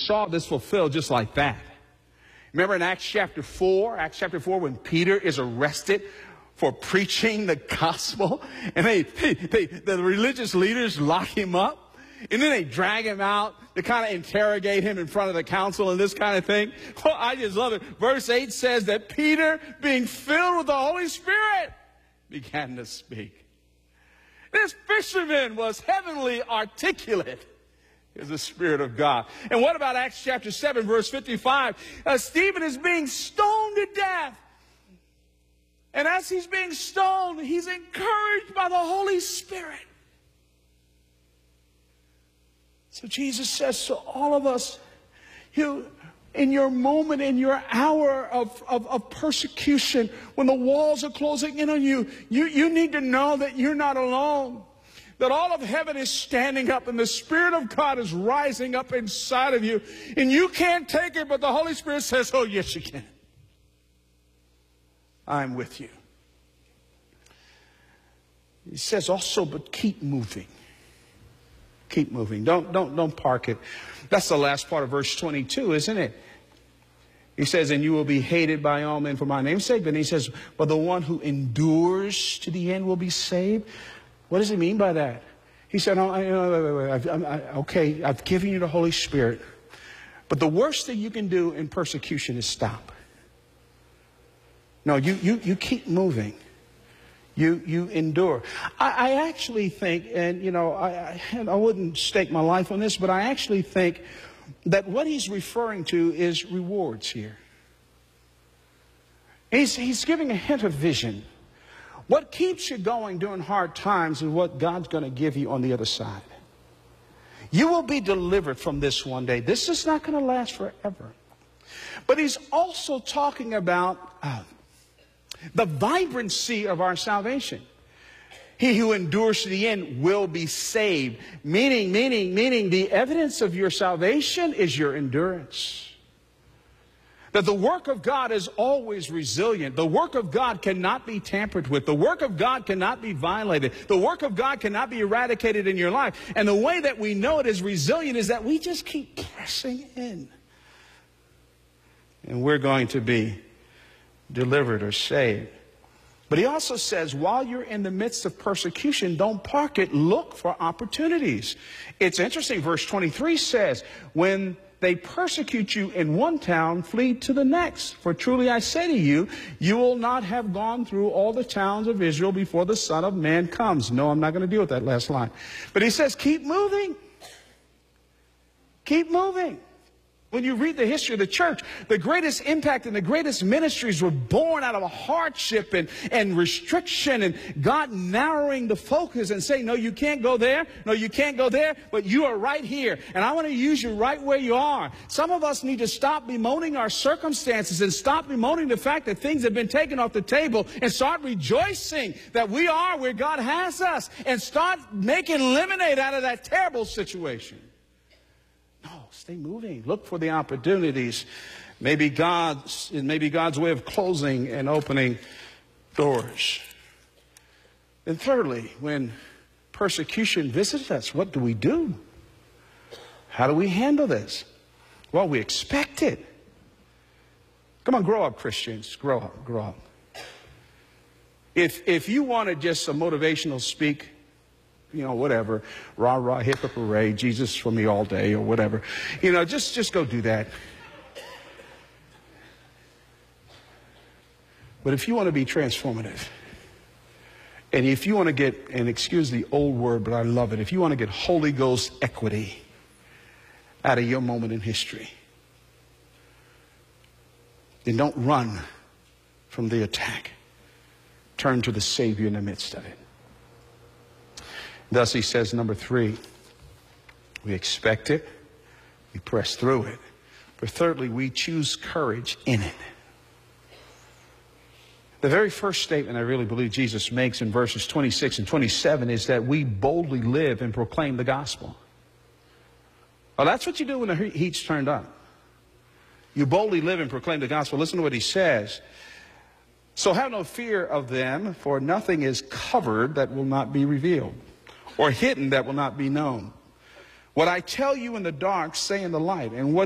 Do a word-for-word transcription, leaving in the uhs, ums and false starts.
saw this fulfilled just like that. Remember in Acts chapter four, Acts chapter four, when Peter is arrested for preaching the gospel, and they, they, they the religious leaders lock him up. And then they drag him out to kind of interrogate him in front of the council and this kind of thing. Well, I just love it. Verse eight says that Peter, being filled with the Holy Spirit, began to speak. This fisherman was heavenly articulate as the Spirit of God. And what about Acts chapter seven, verse fifty-five? Uh, Stephen is being stoned to death. And as he's being stoned, he's encouraged by the Holy Spirit. So Jesus says to all of us, you, in your moment, in your hour of, of, of persecution, when the walls are closing in on you, you, you need to know that you're not alone. That all of heaven is standing up and the Spirit of God is rising up inside of you. And you can't take it, but the Holy Spirit says, oh, yes, you can. I'm with you. He says also, but keep moving. Keep moving. Don't, don't, don't park it. That's the last part of verse twenty-two, isn't it? He says, and you will be hated by all men for my name's sake. But he says, but the one who endures to the end will be saved. What does he mean by that? He said, oh, I, wait, wait, wait. I've, I, okay, I've given you the Holy Spirit. But the worst thing you can do in persecution is stop. No, you, you, you keep moving. You, you endure. I, I actually think, and you know, I, I, I wouldn't stake my life on this, but I actually think that what he's referring to is rewards here. He's, he's giving a hint of vision. What keeps you going during hard times is what God's going to give you on the other side. You will be delivered from this one day. This is not going to last forever. But he's also talking about uh, the vibrancy of our salvation. He who endures to the end will be saved. Meaning, meaning, meaning the evidence of your salvation is your endurance. That the work of God is always resilient. The work of God cannot be tampered with. The work of God cannot be violated. The work of God cannot be eradicated in your life. And the way that we know it is resilient is that we just keep pressing in. And we're going to be delivered or saved. But he also says, while you're in the midst of persecution, don't park it. Look for opportunities. It's interesting. Verse twenty-three says, when they persecute you in one town, flee to the next. For truly I say to you, you will not have gone through all the towns of Israel before the Son of Man comes. No, I'm not going to deal with that last line. But he says, keep moving. Keep moving. When you read the history of the church, the greatest impact and the greatest ministries were born out of a hardship and, and restriction and God narrowing the focus and saying, no, you can't go there. No, you can't go there, but you are right here. And I want to use you right where you are. Some of us need to stop bemoaning our circumstances and stop bemoaning the fact that things have been taken off the table and start rejoicing that we are where God has us and start making lemonade out of that terrible situation. No, stay moving. Look for the opportunities. Maybe God's, maybe God's way of closing and opening doors. And thirdly, when persecution visits us, what do we do? How do we handle this? Well, we expect it. Come on, grow up, Christians. Grow up, grow up. If, if you wanted just a motivational speak, you know, whatever, rah, rah, hip, hip, hooray, Jesus for me all day or whatever. You know, just, just go do that. But if you want to be transformative, and if you want to get, and excuse the old word, but I love it, if you want to get Holy Ghost equity out of your moment in history, then don't run from the attack. Turn to the Savior in the midst of it. Thus, he says, number three, we expect it, we press through it. But thirdly, we choose courage in it. The very first statement I really believe Jesus makes in verses twenty-six and twenty-seven is that we boldly live and proclaim the gospel. Well, that's what you do when the heat's turned up. You boldly live and proclaim the gospel. Listen to what he says. So have no fear of them, for nothing is covered that will not be revealed, or hidden that will not be known. What I tell you in the dark, say in the light, and what